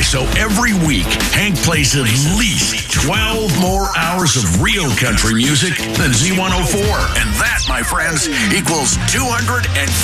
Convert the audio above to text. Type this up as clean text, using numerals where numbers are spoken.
So every week, Hank plays at least 12 more hours of real country music than Z104. And that, my friends, equals 204